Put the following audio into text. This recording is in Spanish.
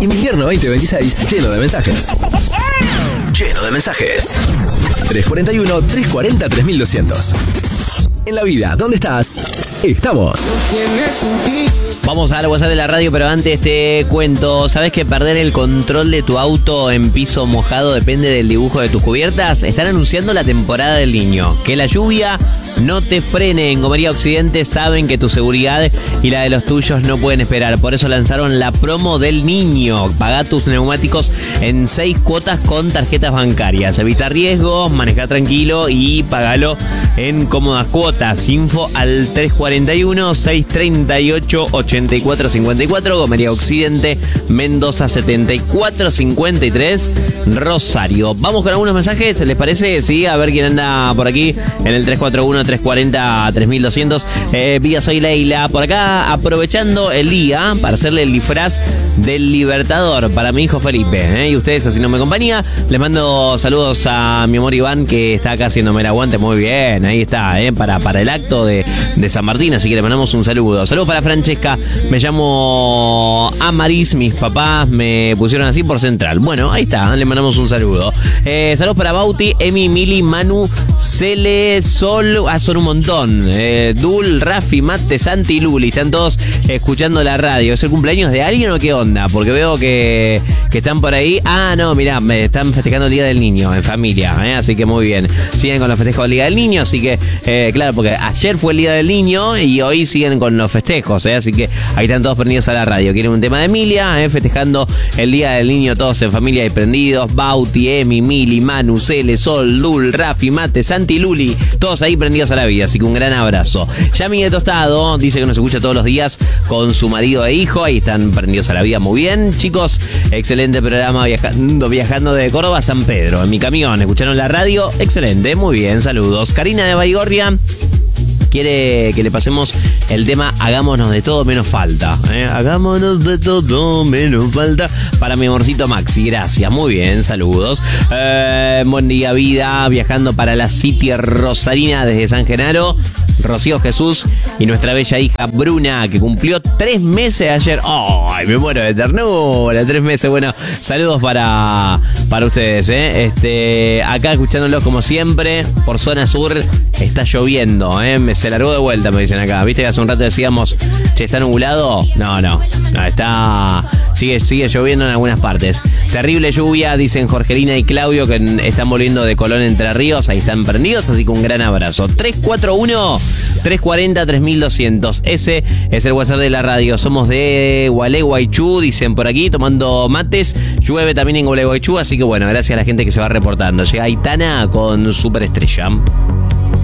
Invierno 2026, lleno de mensajes. Lleno de mensajes. 341-340-3200. En la vida, ¿dónde estás? Estamos. Vamos al WhatsApp de la radio, pero antes te cuento, ¿sabés que perder el control de tu auto en piso mojado depende del dibujo de tus cubiertas? Están anunciando la temporada del Niño. Que la lluvia no te frene. En Gomería Occidente saben que tu seguridad y la de los tuyos no pueden esperar. Por eso lanzaron la promo del Niño. Pagá tus neumáticos en 6 cuotas con tarjetas bancarias. Evita riesgos, maneja tranquilo y pagalo en cómodas cuotas. Info al 341-638-8454. Gomería Occidente, Mendoza 7453, Rosario. Vamos con algunos mensajes, ¿les parece? Sí, a ver quién anda por aquí en el 341-340-3200. Vía Soy Leila. Por acá, aprovechando el día para hacerle el disfraz del Libertador para mi hijo Felipe. Y ustedes haciéndome compañía. Les mando saludos a mi amor Iván, que está acá haciéndome el aguante. Muy bien, ahí está, para el acto de San Martín. Así que le mandamos un saludo. Saludos para Francesca. Me llamo Amaris. Mis papás me pusieron así por Central. Bueno, ahí está, le mandamos un saludo. Saludos para Bauti, Emi, Mili, Manu, Cele, Sol. Son un montón. Dul, Rafi, Mate, Santi y Luli. Están todos escuchando la radio. ¿Es el cumpleaños de alguien o qué onda? Porque veo que están por ahí. Ah, no, mirá, me están festejando el Día del Niño en familia. Así que muy bien. Siguen con los festejos del Día del Niño. Así que, claro, porque ayer fue el Día del Niño y hoy siguen con los festejos. Así que ahí están todos prendidos a la radio. Quieren un tema de Emilia, festejando el Día del Niño todos en familia y prendidos. Bauti, Emi, Mili, Manu, Cele, Sol, Dul, Rafi, Mate, Santi, Luli. Todos ahí prendidos a la vida. Así que un gran abrazo. Yami de Tostado dice que nos escucha todos los días con su marido e hijo. Ahí están prendidos a la vida. Muy bien, chicos. Excelente programa viajando de Córdoba a San Pedro. En mi camión. ¿Escucharon la radio? Excelente. Muy bien. Saludos. Karina de Baigorria quiere que le pasemos el tema Hagámonos de todo menos falta. Hagámonos de todo menos falta para mi amorcito Maxi. Gracias, muy bien, saludos. Buen día, vida. Viajando para la City Rosarina desde San Genaro. Rocío Jesús y nuestra bella hija Bruna, que cumplió 3 meses ayer. ¡Ay, me muero de ternura! 3 meses. Bueno, saludos para ustedes, acá escuchándolos como siempre. Por zona sur está lloviendo, se largó de vuelta, me dicen acá. ¿Viste que hace un rato decíamos, che, está nublado? No, está... Sigue lloviendo en algunas partes. Terrible lluvia, dicen Jorgelina y Claudio, que están volviendo de Colón Entre Ríos. Ahí están prendidos, así que un gran abrazo. 341-340-3200. Ese es el WhatsApp de la radio. Somos de Gualeguaychú, dicen por aquí, tomando mates. Llueve también en Gualeguaychú, así que bueno, gracias a la gente que se va reportando. Llega Aitana con Superestrella.